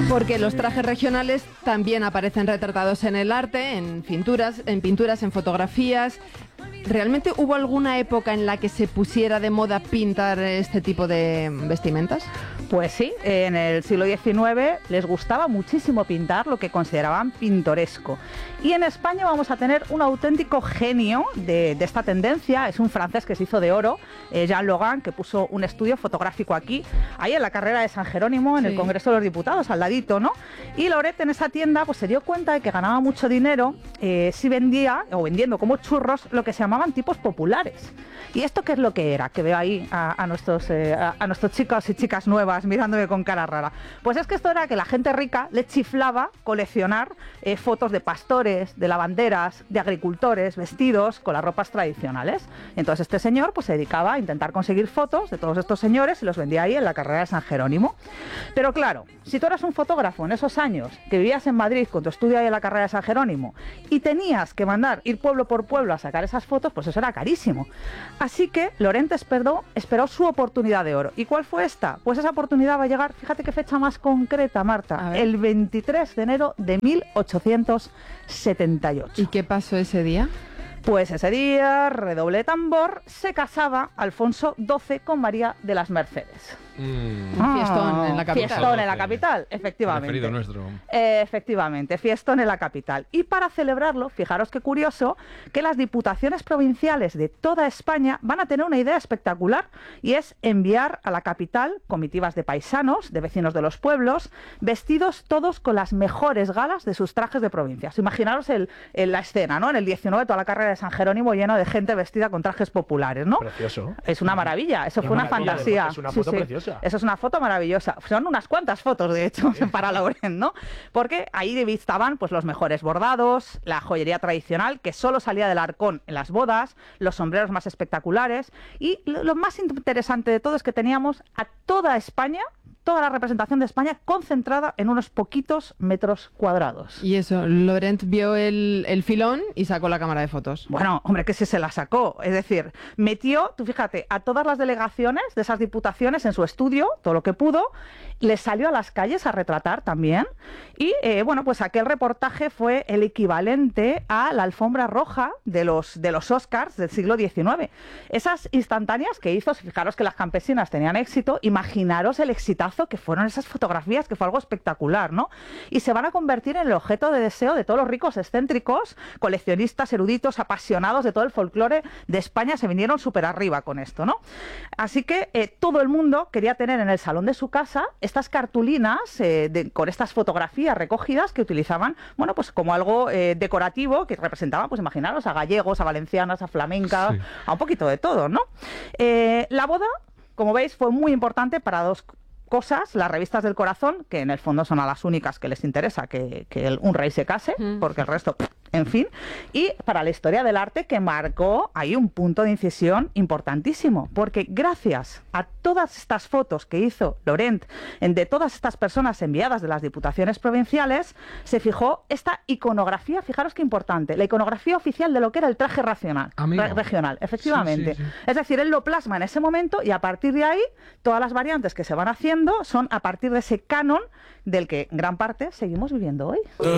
Porque los trajes regionales también aparecen retratados en el arte, en pinturas, en fotografías. ¿Realmente hubo alguna época en la que se pusiera de moda pintar este tipo de vestimentas? Pues sí, en el siglo XIX les gustaba muchísimo pintar lo que consideraban pintoresco. Y en España vamos a tener un auténtico genio de esta tendencia. Es un francés que se hizo de oro, Jean Logan, que puso un estudio fotográfico aquí, ahí en la carrera de San Jerónimo, en el Congreso de los Diputados, al ladito, ¿no? Y Loret en esa tienda pues se dio cuenta de que ganaba mucho dinero si vendía, o vendiendo como churros, lo que se llamaban tipos populares. ¿Y esto qué es lo que era? Que veo ahí a nuestros chicos y chicas nuevas mirándome con cara rara. Pues es que esto era que la gente rica le chiflaba coleccionar fotos de pastores, de lavanderas, de agricultores, vestidos con las ropas tradicionales. Entonces este señor pues se dedicaba a intentar conseguir fotos de todos estos señores y los vendía ahí en la carrera de San Jerónimo. Pero claro, si tú eras un fotógrafo en esos años, que vivías en Madrid con tu estudio ahí en la carrera de San Jerónimo y tenías que ir pueblo por pueblo a sacar esas fotos, pues eso era carísimo. Así que Laurent esperó su oportunidad de oro. ¿Y cuál fue esta? Pues esa oportunidad va a llegar, fíjate qué fecha más concreta, Marta, el 23 de enero de 1878. ¿Y qué pasó ese día? Pues ese día, redoble de tambor, se casaba Alfonso XII con María de las Mercedes. Un fiestón en la capital. Fiestón en la capital, efectivamente. Preferido nuestro. Efectivamente, fiestón en la capital. Y para celebrarlo, fijaros qué curioso, que las diputaciones provinciales de toda España van a tener una idea espectacular, y es enviar a la capital comitivas de paisanos, de vecinos de los pueblos, vestidos todos con las mejores galas de sus trajes de provincias. Imaginaros la escena, ¿no? En el 19, toda la carrera de San Jerónimo llena de gente vestida con trajes populares, ¿no? Precioso. Es una maravilla, eso fue una fantasía. Es una foto preciosa. Eso es una foto maravillosa. Son unas cuantas fotos, de hecho, para Laurent, ¿no? Porque ahí estaban pues los mejores bordados, la joyería tradicional, que solo salía del arcón en las bodas, los sombreros más espectaculares, y lo más interesante de todo es que teníamos a toda España, toda la representación de España concentrada en unos poquitos metros cuadrados. Y eso, Laurent vio el filón y sacó la cámara de fotos. Bueno, hombre, que sí se la sacó. Es decir, metió, tú fíjate, a todas las delegaciones de esas diputaciones en su estudio, todo lo que pudo, les salió a las calles a retratar también. Y, bueno, pues aquel reportaje fue el equivalente a la alfombra roja de los Oscars del siglo XIX. Esas instantáneas que hizo, fijaros que las campesinas tenían éxito, imaginaros el exitazo que fueron esas fotografías, que fue algo espectacular, ¿no? Y se van a convertir en el objeto de deseo de todos los ricos excéntricos, coleccionistas, eruditos, apasionados de todo el folclore de España. Se vinieron súper arriba con esto, ¿no? Así que todo el mundo quería tener en el salón de su casa estas cartulinas con estas fotografías recogidas que utilizaban, bueno, pues como algo decorativo, que representaban, pues imaginaros, a gallegos, a valencianas, a flamencas, a un poquito de todo, ¿no? La boda, como veis, fue muy importante para dos cosas: las revistas del corazón, que en el fondo son a las únicas que les interesa que un rey se case, porque el resto, en fin, y para la historia del arte, que marcó ahí un punto de incisión importantísimo, porque gracias a todas estas fotos que hizo Laurent de todas estas personas enviadas de las diputaciones provinciales, se fijó esta iconografía. Fijaros qué importante, la iconografía oficial de lo que era el traje regional, efectivamente. Sí. Es decir, él lo plasma en ese momento, y a partir de ahí todas las variantes que se van haciendo son a partir de ese canon del que gran parte seguimos viviendo hoy.